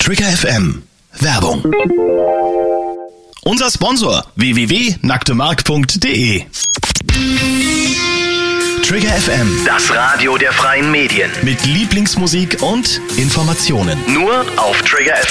Trigger FM Werbung. Unser Sponsor www.nacktemark.de. Trigger FM, Das Radio der freien Medien. mit Lieblingsmusik und Informationen. Nur auf Trigger FM.